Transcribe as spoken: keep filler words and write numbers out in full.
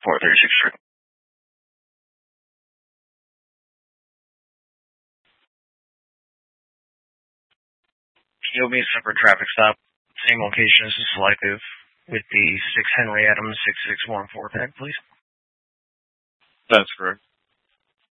four thirty-six Street. You'll be a separate traffic stop. Same location as the selective with the six Henry Adams six six one four tag, please. That's correct.